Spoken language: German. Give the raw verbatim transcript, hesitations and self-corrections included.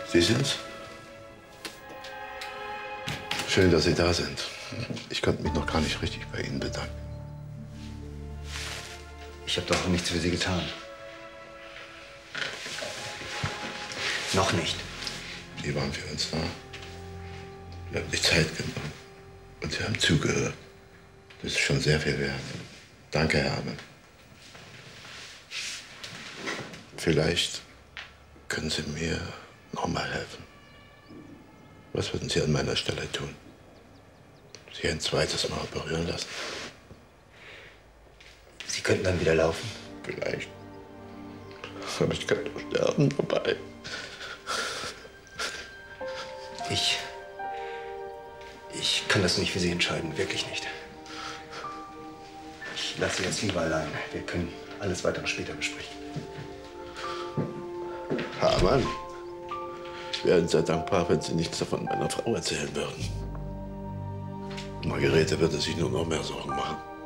Sie sind's? Schön, dass Sie da sind. Ich konnte mich noch gar nicht richtig bei Ihnen bedanken. Ich habe doch nichts für Sie getan. Noch nicht. Sie waren für uns da. Wir haben sich Zeit genommen. Und Sie haben zugehört. Das ist schon sehr viel wert. Danke, Herr Amann. Vielleicht können Sie mir noch mal helfen. Was würden Sie an meiner Stelle tun? Sie ein zweites Mal operieren lassen? Sie könnten dann wieder laufen? Vielleicht. Aber ich kann doch sterben dabei. Ich... Ich kann das nicht für Sie entscheiden, wirklich nicht. Ich lasse Sie jetzt lieber allein. Wir können alles weitere später besprechen. Herr Amann, ich wäre Ihnen sehr dankbar, wenn Sie nichts davon meiner Frau erzählen würden. Margarete würde sich nur noch mehr Sorgen machen.